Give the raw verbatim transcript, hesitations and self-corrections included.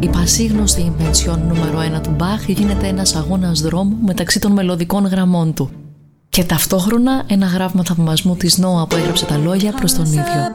Η πασίγνωστη Invention νούμερο ένα του Μπαχ γίνεται ένας αγώνας δρόμου μεταξύ των μελωδικών γραμμών του και ταυτόχρονα ένα γράμμα θαυμασμού της Νόα που έγραψε τα λόγια προς τον ίδιο.